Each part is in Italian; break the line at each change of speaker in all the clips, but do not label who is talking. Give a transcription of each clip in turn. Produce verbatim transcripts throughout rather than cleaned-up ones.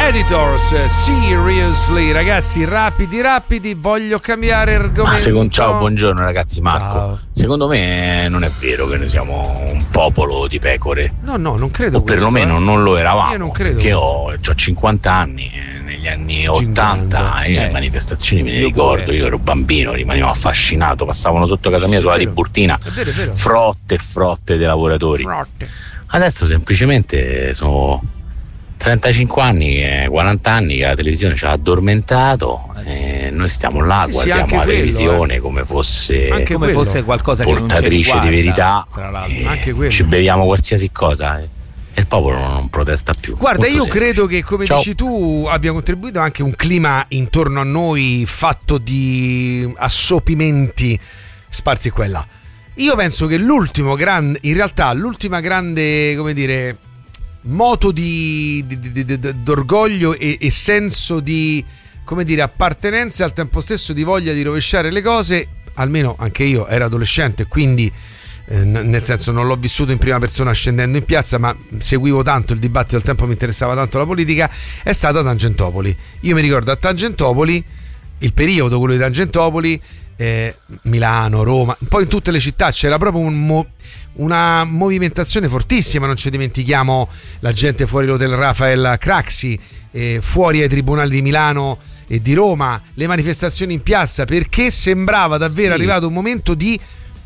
Editors, seriously, ragazzi, rapidi, rapidi, voglio cambiare argomento.
Ma secondo, ciao, buongiorno ragazzi, Marco.
Ciao.
Secondo me non è vero che noi siamo un popolo di pecore.
No, no, non credo.
O perlomeno
questo, eh.
non lo eravamo.
Io non credo.
Che ho, ho cinquanta anni, eh, negli anni ottanta, io le
eh.
manifestazioni me ne
Io
ricordo,
pure.
io ero bambino, rimanivo affascinato, passavano sotto casa mia
Sì,
sulla
è vero.
Tiburtina,
È vero, è vero.
frotte e frotte dei lavoratori.
Frotte.
Adesso semplicemente sono trentacinque anni, eh, quaranta anni che la televisione ci ha addormentato e noi stiamo là,
Sì, sì,
guardiamo
anche
la
quello,
televisione
eh.
come fosse
Anche
come
quello.
fosse qualcosa che non ci
portatrice
riguarda,
di verità,
tra l'altro.
e
Anche quello.
ci beviamo qualsiasi cosa e e il popolo non protesta più.
Guarda,
Molto
io
semplice.
credo che, come
Ciao.
dici tu, abbia contribuito anche un clima intorno a noi fatto di assopimenti sparsi qua e là. Io penso che l'ultimo gran, in realtà l'ultima grande, come dire, moto di, di, di, di, di- d'orgoglio e, e senso di, come dire, appartenenza e al tempo stesso di voglia di rovesciare le cose, almeno anche io ero adolescente, quindi eh, n- nel senso non l'ho vissuto in prima persona scendendo in piazza, ma seguivo tanto il dibattito, al tempo mi interessava tanto la politica, è stata Tangentopoli. Io mi ricordo a Tangentopoli, il periodo quello di Tangentopoli, eh, Milano, Roma, poi in tutte le città c'era proprio un mo- una movimentazione fortissima, non ci dimentichiamo la gente fuori l'hotel Rafael Craxi, eh, fuori ai tribunali di Milano e di Roma, le manifestazioni in piazza, perché sembrava davvero
Sì.
arrivato un momento di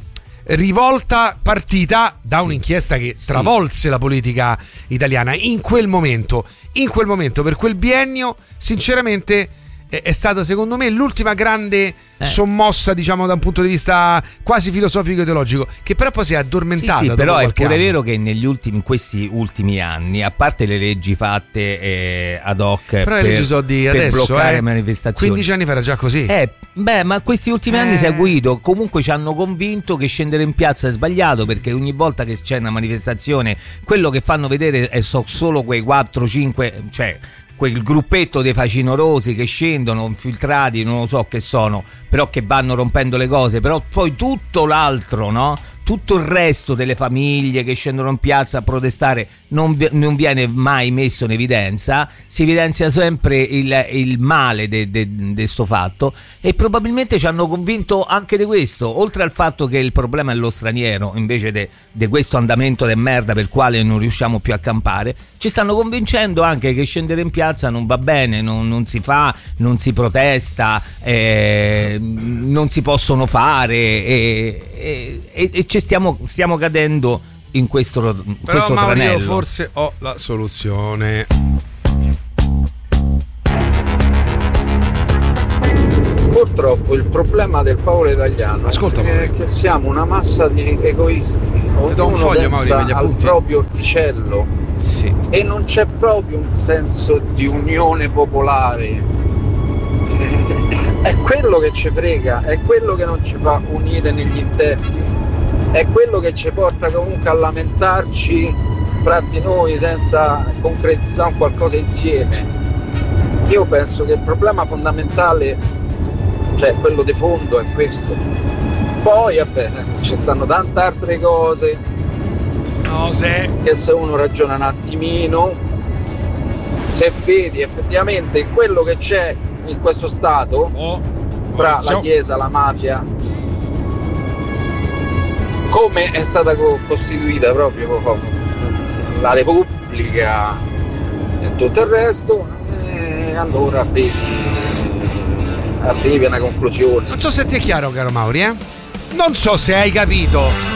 rivolta partita da un'inchiesta che travolse la politica italiana. In quel momento, in quel momento, per quel biennio, sinceramente è, è stata secondo me l'ultima grande
Eh.
sommossa, diciamo, da un punto di vista quasi filosofico e teologico, che però poi si è addormentata.
Sì, sì,
dopo
però è
qualche
pure
anno.
vero che negli ultimi, in questi ultimi anni, a parte le leggi fatte eh, ad hoc
Però le
per,
leggi sono di
per
adesso,
bloccare
eh.
manifestazioni,
quindici anni fa era già così.
Eh, beh, ma questi ultimi anni
Eh.
seguito comunque ci hanno convinto che scendere in piazza è sbagliato, perché ogni volta che c'è una manifestazione quello che fanno vedere è so- solo quei quattro cinque, cioè quel gruppetto dei facinorosi che scendono infiltrati, non lo so che sono, però che vanno rompendo le cose, però poi tutto l'altro, no? Tutto il resto delle famiglie che scendono in piazza a protestare non, vi- non viene mai messo in evidenza, si evidenzia sempre il, il male di sto fatto, e probabilmente ci hanno convinto anche di questo, oltre al fatto che il problema è lo straniero invece di questo andamento de merda per il quale non riusciamo più a campare, ci stanno convincendo anche che scendere in piazza non va bene, non, non si fa, non si protesta, eh, non si possono fare, e, e, e, e ci stiamo, stiamo cadendo in questo, in
Però
questo
Mauro, io
tranello.
forse ho la soluzione.
Purtroppo il problema del popolo italiano
Ascolta,
è
Mauro.
che siamo una massa di egoisti,
Ti do un
ognuno
foglio, Mauri,
pensa
per gli
al
appunti.
proprio orticello
Sì.
e non c'è proprio un senso di unione popolare. È quello che ci frega, è quello che non ci fa unire negli interni, è quello che ci porta comunque a lamentarci fra di noi senza concretizzare un qualcosa insieme. Io penso che il problema fondamentale, cioè quello di fondo, è questo. Poi vabbè, ci stanno tante altre cose
No, se
che se uno ragiona un attimino, se vedi effettivamente quello che c'è in questo stato
oh,
tra
Maurizio.
la Chiesa, la mafia, come è stata co- costituita proprio la Repubblica e tutto il resto, eh, allora arrivi, arrivi a una conclusione.
Non so se ti è chiaro, caro Mauri, eh? Non so se hai capito.